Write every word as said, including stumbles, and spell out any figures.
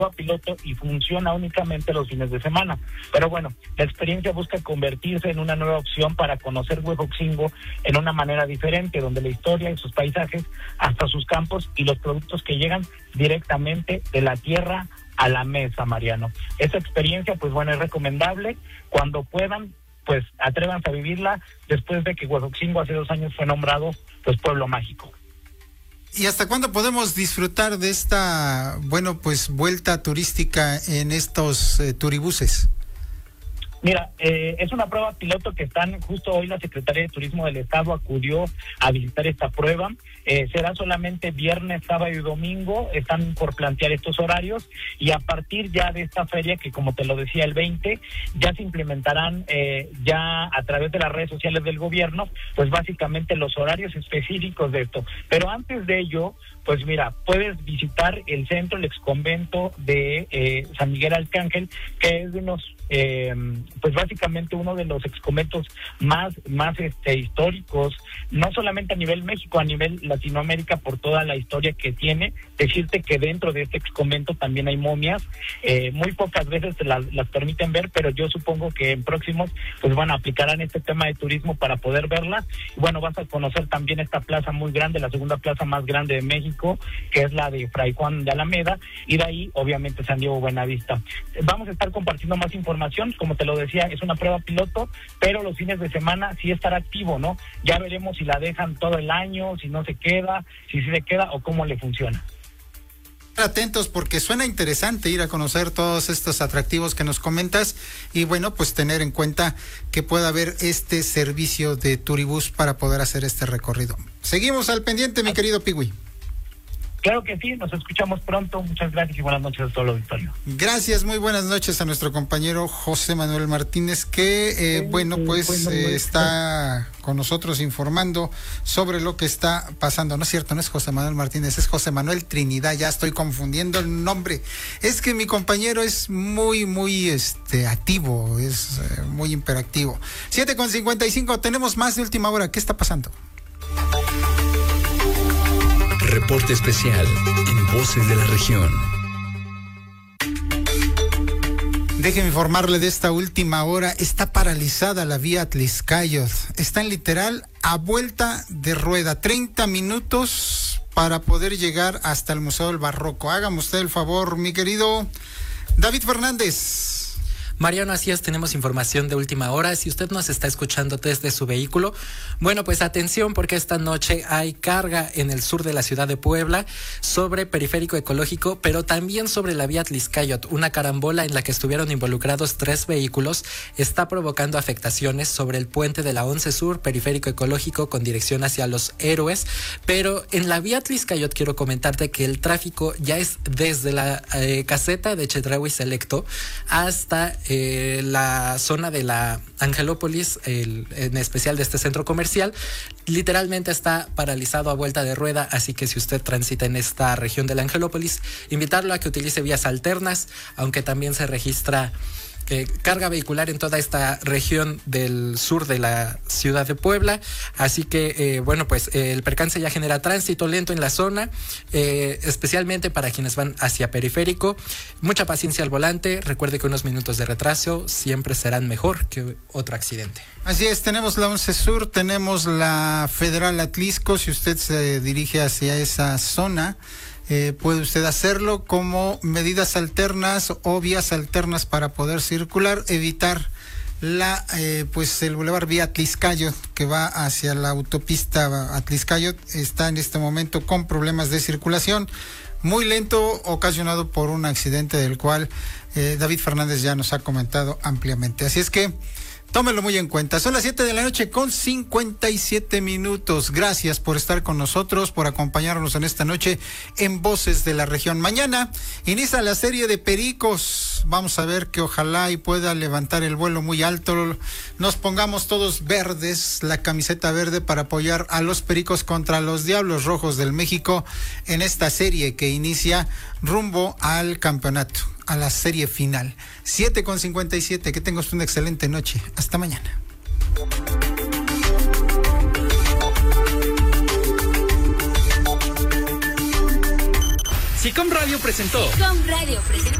piloto y funciona únicamente los fines de semana. Pero bueno, la experiencia busca convertirse en una nueva opción para conocer Huejotzingo en una manera diferente, donde la historia y sus paisajes, hasta sus campos y los productos que llegan directamente de la tierra a la mesa, Mariano. Esa experiencia, pues bueno, es recomendable. Cuando puedan, pues atrévanse a vivirla después de que Huejotzingo hace dos años fue nombrado pues pueblo mágico. ¿Y hasta cuándo podemos disfrutar de esta, bueno, pues vuelta turística en estos eh, turibuses? Mira, eh, es una prueba piloto que están, justo hoy la Secretaría de Turismo del Estado acudió a visitar esta prueba. Eh, será solamente viernes, sábado y domingo, están por plantear estos horarios, y a partir ya de esta feria, que como te lo decía, el veinte, ya se implementarán eh, ya a través de las redes sociales del gobierno, pues básicamente los horarios específicos de esto. Pero antes de ello, pues mira, puedes visitar el centro, el exconvento de eh, San Miguel Arcángel, que es de unos, eh, pues básicamente uno de los exconventos más, más este, históricos, no solamente a nivel México, a nivel Latinoamérica, por toda la historia que tiene. Decirte que dentro de este exconvento también hay momias, eh, muy pocas veces las, las permiten ver, pero yo supongo que en próximos pues van a aplicarán este tema de turismo para poder verlas. Y bueno, vas a conocer también esta plaza muy grande, la segunda plaza más grande de México, que es la de Fray Juan de Alameda, y de ahí obviamente San Diego Buenavista. Vamos a estar compartiendo más información, como te lo decía, es una prueba piloto, pero los fines de semana sí estará activo, ¿no? Ya veremos si la dejan todo el año, si no se queda, si sí se queda o cómo le funciona. Atentos, porque suena interesante ir a conocer todos estos atractivos que nos comentas, y bueno, pues tener en cuenta que pueda haber este servicio de Turibús para poder hacer este recorrido. Seguimos al pendiente, mi querido Pigui. Claro que sí, nos escuchamos pronto. Muchas gracias y buenas noches a todo el auditorio. Gracias, muy buenas noches a nuestro compañero José Manuel Martínez, que eh, bueno, pues eh, está con nosotros informando sobre lo que está pasando. No es cierto, no es José Manuel Martínez, es José Manuel Trinidad, ya estoy confundiendo el nombre. Es que mi compañero es muy, muy este activo, es eh, muy hiperactivo. siete con cincuenta y cinco, tenemos más de última hora. ¿Qué está pasando? Reporte especial en Voces de la Región. Déjeme informarle de esta última hora. Está paralizada la vía Atlixcáyotl. Están literal a vuelta de rueda. treinta minutos para poder llegar hasta el Museo del Barroco. Hágame usted el favor, mi querido David Fernández. Mariano, así es, tenemos información de última hora. Si usted nos está escuchando desde su vehículo, bueno, pues atención, porque esta noche hay carga en el sur de la ciudad de Puebla sobre Periférico Ecológico, pero también sobre la vía Atlixcáyotl. Una carambola en la que estuvieron involucrados tres vehículos está provocando afectaciones sobre el puente de la once Sur, Periférico Ecológico, con dirección hacia Los Héroes. Pero en la vía Atlixcáyotl quiero comentarte que el tráfico ya es desde la eh, caseta de Chedraui Selecto hasta Eh, la zona de la Angelópolis, el, en especial de este centro comercial. Literalmente está paralizado a vuelta de rueda, así que si usted transita en esta región de la Angelópolis, invitarlo a que utilice vías alternas, aunque también se registra Eh, carga vehicular en toda esta región del sur de la ciudad de Puebla, así que eh, bueno, pues eh, el percance ya genera tránsito lento en la zona, eh, especialmente para quienes van hacia Periférico. Mucha paciencia al volante, recuerde que unos minutos de retraso siempre serán mejor que otro accidente. Así es, tenemos la once Sur, tenemos la Federal Atlixco. Si usted se dirige hacia esa zona, Eh, puede usted hacerlo como medidas alternas o vías alternas para poder circular, evitar la eh, pues el bulevar vía Atlixcáyotl que va hacia la autopista Atlixcáyotl. Está en este momento con problemas de circulación, muy lento, ocasionado por un accidente del cual eh, David Fernández ya nos ha comentado ampliamente. Así es que tómelo muy en cuenta. Son las siete de la noche con cincuenta y siete minutos. Gracias por estar con nosotros, por acompañarnos en esta noche en Voces de la Región. Mañana inicia la serie de Pericos. Vamos a ver que ojalá y pueda levantar el vuelo muy alto. Nos pongamos todos verdes, la camiseta verde, para apoyar a los Pericos contra los Diablos Rojos del México en esta serie que inicia rumbo al campeonato, a la serie final. siete con cincuenta y siete, que tengas una excelente noche. Hasta mañana. SICOM Radio presentó. SICOM Radio presentó.